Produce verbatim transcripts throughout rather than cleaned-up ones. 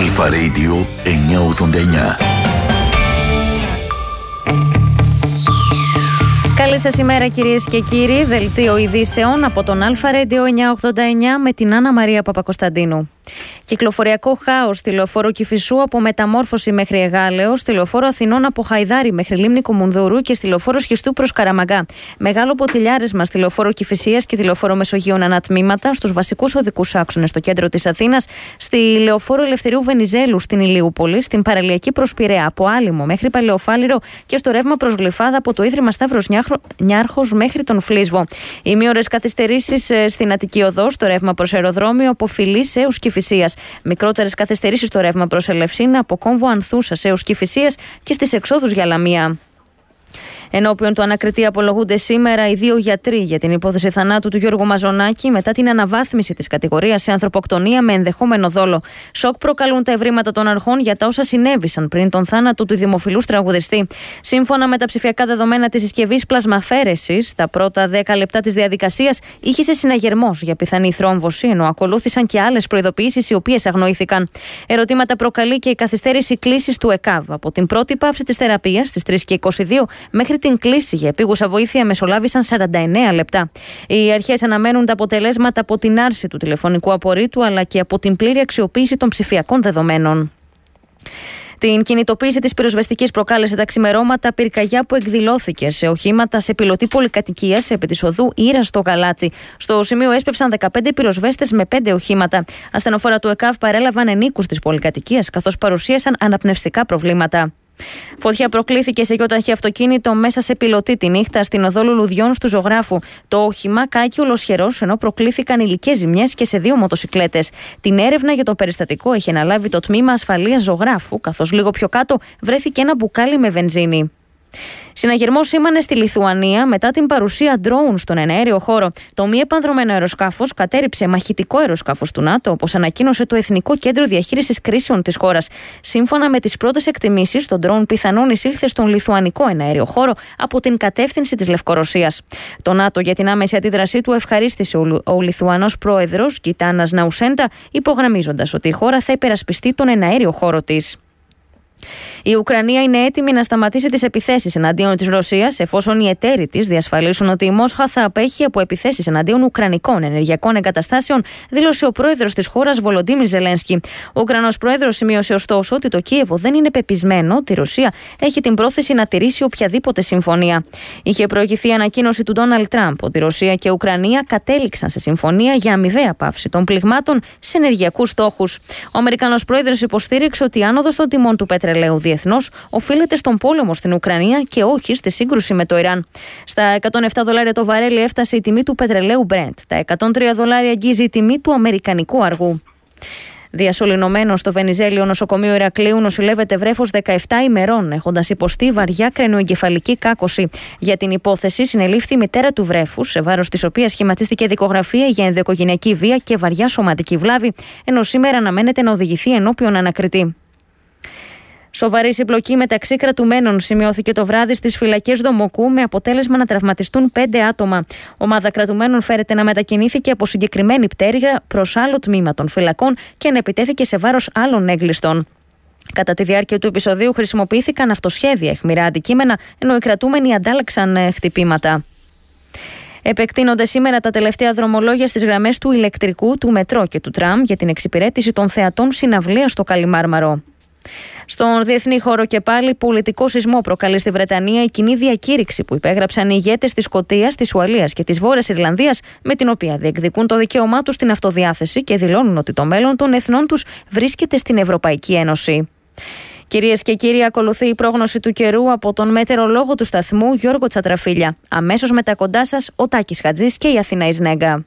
Αλφα Radio εννιακόσια ογδόντα εννιά. Καλή σας ημέρα κυρίες και κύριοι, δελτίο ειδήσεων από τον Αλφα Radio εννιακόσια ογδόντα εννιά με την Άννα Μαρία Παπακοσταντίνου. Κυκλοφοριακό χάος στη λεωφόρο Κηφισού από Μεταμόρφωση μέχρι Εγάλεο, στη λεωφόρο Αθηνών από Χαϊδάρη μέχρι Λίμνη Κουμουνδούρου και στη λεωφόρο Σχιστού προς Καραμαγκά. Μεγάλο ποτηλιάρισμα στη λεωφόρο Κηφισίας και τη λεωφόρο Μεσογείων ανατμήματα, στους βασικούς οδικούς άξονες στο κέντρο της Αθήνας, στη λεωφόρο Ελευθερίου Βενιζέλου στην Ηλιούπολη, στην παραλιακή προς Πειραιά από Άλυμο μέχρι Παλαιοφάλιρο και στο ρεύμα προς Γλυφάδα από το Ίδρυμα Σταύρος Νιάρχος μέχρι τον Φλίσβο. Ημίωρες καθυστερήσεις στην Αττική Οδό, στο ρεύμα προς αεροδρόμιο από Φιλής έως Κηφισίας. Μικρότερες καθυστερήσεις στο ρεύμα προς Ελευσίνα από Κόμβο Ανθούσας έως Κηφισίας και στις εξόδους για Λαμία. Ενώπιον του ανακριτή απολογούνται σήμερα οι δύο γιατροί για την υπόθεση θανάτου του Γιώργου Μαζονάκη μετά την αναβάθμιση της κατηγορίας σε ανθρωποκτονία με ενδεχόμενο δόλο. Σοκ προκαλούν τα ευρήματα των αρχών για τα όσα συνέβησαν πριν τον θάνατο του δημοφιλούς τραγουδιστή. Σύμφωνα με τα ψηφιακά δεδομένα της συσκευής πλασμαφέρεσης, τα πρώτα δέκα λεπτά της διαδικασίας ήχησε συναγερμός για πιθανή θρόμβωση, ενώ ακολούθησαν και άλλες προειδοποιήσεις οι οποίες αγνοήθηκαν. Ερωτήματα προκαλεί και η καθυστέρηση κλήσης του ΕΚΑΒ. Από την πρώτη παύση της θεραπείας στις τρεις και είκοσι δύο μέχρι την κλήση για επίγουσα βοήθεια μεσολάβησαν σαράντα εννέα λεπτά. Οι αρχές αναμένουν τα αποτελέσματα από την άρση του τηλεφωνικού απορρίτου αλλά και από την πλήρη αξιοποίηση των ψηφιακών δεδομένων. Την κινητοποίηση της πυροσβεστικής προκάλεσε τα ξημερώματα πυρκαγιά που εκδηλώθηκε σε οχήματα σε πιλωτή πολυκατοικίας επί της οδού Ήρας στο Γαλάτσι. Στο σημείο έσπευσαν δεκαπέντε πυροσβέστες με πέντε οχήματα. Ασθενοφόρα του ΕΚΑΒ παρέλαβαν ενίκους της πολυκατοικίας καθώς παρουσίασαν αναπνευστικά προβλήματα. Φωτιά προκλήθηκε σε γιοταχή αυτοκίνητο μέσα σε πιλωτή τη νύχτα στην οδό Λουλουδιών του Ζωγράφου. Το όχημα κάηκε ολοσχερός ενώ προκλήθηκαν υλικές ζημιές και σε δύο μοτοσικλέτες. Την έρευνα για το περιστατικό έχει αναλάβει το τμήμα ασφαλείας Ζωγράφου, καθώς λίγο πιο κάτω βρέθηκε ένα μπουκάλι με βενζίνη. Συναγερμός σήμανε στη Λιθουανία μετά την παρουσία ντρόουν στον εναέριο χώρο. Το μη επανδρωμένο αεροσκάφος κατέρριψε μαχητικό αεροσκάφος του ΝΑΤΟ, όπως ανακοίνωσε το Εθνικό Κέντρο Διαχείρισης Κρίσεων της χώρας. Σύμφωνα με τις πρώτες εκτιμήσεις, το ντρόουν πιθανόν εισήλθε στον λιθουανικό εναέριο χώρο από την κατεύθυνση της Λευκορωσίας. Το ΝΑΤΟ για την άμεση αντίδρασή του ευχαρίστησε ο, ο Λιθουανός πρόεδρος Γκιτάνας Ναουσέντα, υπογραμμίζοντας ότι η χώρα θα υπερασπιστεί τον εναέριο χώρο της. Η Ουκρανία είναι έτοιμη να σταματήσει τις επιθέσεις εναντίον της Ρωσίας, εφόσον οι εταίροι της διασφαλίσουν ότι η Μόσχα θα απέχει από επιθέσεις εναντίον ουκρανικών ενεργειακών εγκαταστάσεων, δήλωσε ο πρόεδρος της χώρας Βολοντίμιρ Ζελένσκι. Ο Ουκρανός πρόεδρος σημείωσε ωστόσο ότι το Κίεβο δεν είναι πεπισμένο ότι η Ρωσία έχει την πρόθεση να τηρήσει οποιαδήποτε συμφωνία. Είχε προηγηθεί η ανακοίνωση του Ντόναλντ Τραμπ ότι η Ρωσία και η Ουκρανία κατέληξαν σε συμφωνία για αμοιβαία πάυση των πληγμάτων σε ενεργειακούς στόχους. Ο Αμερικανός πρόεδρος υποστήριξε ότι η άνοδος των τιμών του πετρελαίου διεθνώς οφείλεται στον πόλεμο στην Ουκρανία και όχι στη σύγκρουση με το Ιράν. Στα εκατόν επτά δολάρια το βαρέλι έφτασε η τιμή του πετρελαίου Brent. Τα εκατόν τρία δολάρια αγγίζει η τιμή του αμερικανικού αργού. Διασωληνωμένο στο Βενιζέλιο νοσοκομείο Ηρακλείου νοσηλεύεται βρέφος δεκαεπτά ημερών, έχοντας υποστεί βαριά κρανιοεγκεφαλική κάκωση. Για την υπόθεση συνελήφθη η μητέρα του βρέφους, σε βάρος της οποίας σχηματίστηκε δικογραφία για ενδοοικογενειακή βία και βαριά σωματική βλάβη, ενώ σήμερα αναμένεται να οδηγηθεί ενώπιον ανακριτή. Σοβαρή συμπλοκή μεταξύ κρατουμένων σημειώθηκε το βράδυ στις φυλακές Δομοκού με αποτέλεσμα να τραυματιστούν πέντε άτομα. Ομάδα κρατουμένων φέρεται να μετακινήθηκε από συγκεκριμένη πτέρυγα προς άλλο τμήμα των φυλακών και να επιτέθηκε σε βάρος άλλων έγκλειστων. Κατά τη διάρκεια του επεισοδίου χρησιμοποιήθηκαν αυτοσχέδια αιχμηρά αντικείμενα, ενώ οι κρατούμενοι αντάλλαξαν χτυπήματα. Επεκτείνονται σήμερα τα τελευταία δρομολόγια στις γραμμές του ηλεκτρικού, του μετρό και του τραμ για την εξυπηρέτηση των θεατών συναυλίας στο Καλιμάρμαρο. Στον διεθνή χώρο και πάλι, πολιτικό σεισμό προκαλεί στη Βρετανία η κοινή διακήρυξη που υπέγραψαν οι ηγέτες της Σκωτίας, της Ουαλίας και της Βόρειας Ιρλανδίας, με την οποία διεκδικούν το δικαίωμά τους στην αυτοδιάθεση και δηλώνουν ότι το μέλλον των εθνών τους βρίσκεται στην Ευρωπαϊκή Ένωση. Κυρίες και κύριοι, ακολουθεί η πρόγνωση του καιρού από τον μετεωρολόγο του σταθμού Γιώργο Τσατραφίλια. Αμέσως μετά κοντά σας ο Τάκης Χατζής και η Αθηνά Ισνέγκα.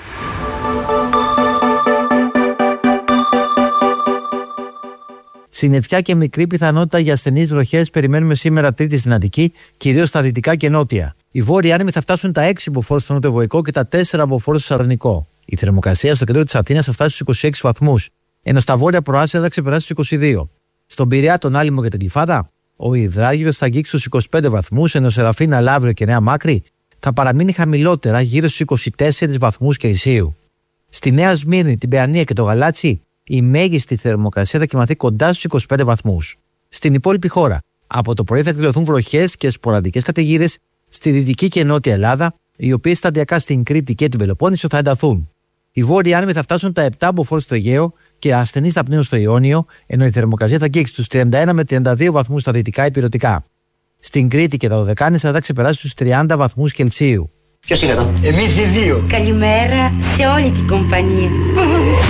Συννεφιά και μικρή πιθανότητα για ασθενείς βροχές περιμένουμε σήμερα Τρίτη στην Αττική, κυρίως στα δυτικά και νότια. Οι βόρειοι άνεμοι θα φτάσουν τα έξι μποφόρ στο νοτιοβοϊκό και τα τέσσερα μποφόρ στο Σαρδονικό. Η θερμοκρασία στο κέντρο της Αθήνας θα φτάσει στους είκοσι έξι βαθμούς, ενώ στα βόρεια προάστια θα ξεπεράσει τους είκοσι δύο. Στον Πειραιά, τον Άλυμο και την Γλυφάδα, ο υδράγυρος θα αγγίξει στους είκοσι πέντε βαθμούς, ενώ σε Ραφίνα, Λαύριο και Νέα Μάκρη θα παραμείνει χαμηλότερα γύρω στους είκοσι τέσσερις βαθμούς Κελσίου. Στη Νέα Σμύρνη, την Παιανία και το Γαλάτσι, η μέγιστη θερμοκρασία θα κοιμαθεί κοντά στους είκοσι πέντε βαθμούς. Στην υπόλοιπη χώρα, από το πρωί θα εκδηλωθούν βροχές και σποραδικές καταιγίδες στη δυτική και νότια Ελλάδα, οι οποίες σταδιακά στην Κρήτη και την Πελοπόννησο θα ενταθούν. Οι βόρειοι άνεμοι θα φτάσουν τα επτά μποφόρ στο Αιγαίο και ασθενείς θα πνέουν στο Ιόνιο, ενώ η θερμοκρασία θα αγγίξει στους τριάντα ένα με τριάντα δύο βαθμούς στα δυτικά ηπειρωτικά. Στην Κρήτη και τα Δωδεκάνησα θα ξεπεράσει στους τριάντα βαθμούς Κελσίου. Ποιος είναι εδώ? Εμείς οι δύο. Καλημέρα σε όλη την κομπανία.